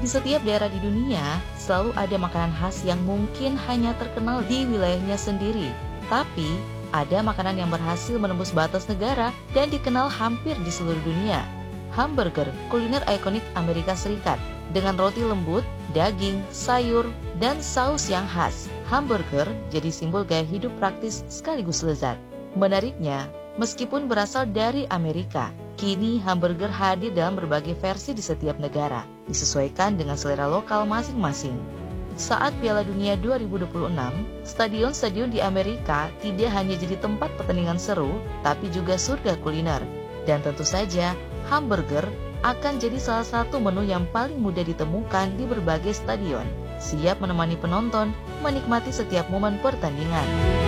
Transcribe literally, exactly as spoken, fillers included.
Di setiap daerah di dunia, selalu ada makanan khas yang mungkin hanya terkenal di wilayahnya sendiri. Tapi, ada makanan yang berhasil menembus batas negara dan dikenal hampir di seluruh dunia. Hamburger, kuliner ikonik Amerika Serikat. Dengan roti lembut, daging, sayur, dan saus yang khas, hamburger jadi simbol gaya hidup praktis sekaligus lezat. Menariknya, meskipun berasal dari Amerika, kini hamburger hadir dalam berbagai versi di setiap negara, disesuaikan dengan selera lokal masing-masing. Saat Piala Dunia dua ribu dua puluh enam, stadion-stadion di Amerika tidak hanya jadi tempat pertandingan seru, tapi juga surga kuliner. Dan tentu saja, hamburger akan jadi salah satu menu yang paling mudah ditemukan di berbagai stadion, siap menemani penonton menikmati setiap momen pertandingan.